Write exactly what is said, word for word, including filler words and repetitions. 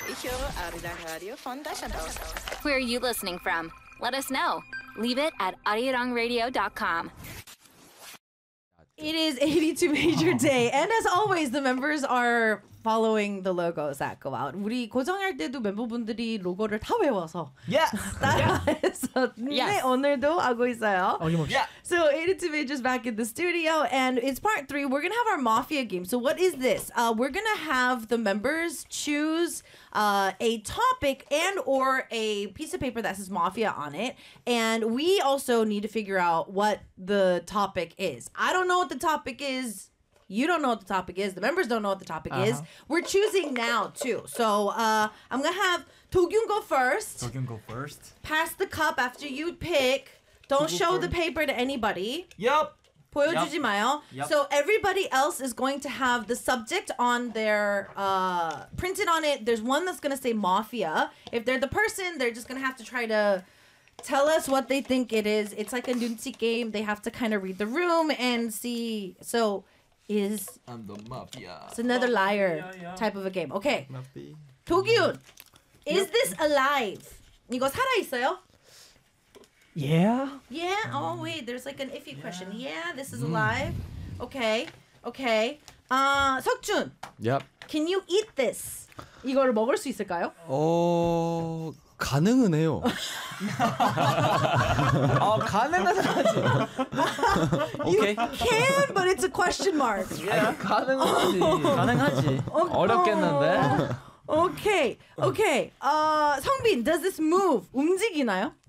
Ich höre Arirang Radio von Deutschland aus. Where are you listening from? Let us know. Leave it at arirang dot com. It is eighty-two Major Day, and as always, the members are following the logos that go out. 우리 고정할 때도 멤버분들이 로고를 다 외워서 Yes. 따라해서 네, 오늘도 하고 있어요. 어김없이. Yeah. So eighty-two Majors back in the studio, and it's part three. We're gonna have our Mafia game. So what is this? Uh, we're gonna have the members choose uh, a topic and or a piece of paper that says Mafia on it, and we also need to figure out what the topic is. I don't know what the topic is. You don't know what the topic is. The members don't know what the topic uh-huh. is. We're choosing now too. So uh, I'm gonna have Do-kyun go first. Do-kyun go first. Pass the cup after you pick. Don't show the paper to anybody. Yup. 보여주지 yep. 마요. Yep. So everybody else is going to have the subject on their uh, printed on it. There's one that's gonna say Mafia. If they're the person, they're just gonna have to try to tell us what they think it is. It's like a 눈치 game. They have to kind of read the room and see. So is I'm the mafia. it's another liar yeah, yeah. type of a game. Okay. 도기훈, is this alive? 이거 살아 있어요? Yeah. Yeah. Oh wait, there's like an iffy question. Yeah, this is alive. Okay. Okay. Uh, 석준. Yep. Can you eat this? 이거를 먹을 수 있을까요? 어 가능은 해요. 어 가능은 하지. 오케이. Can, but it's a question mark. Yeah. 가능하지. 가능하지. 어렵겠는데. Okay. Okay. Uh, 성빈, does this move? 움직이나요?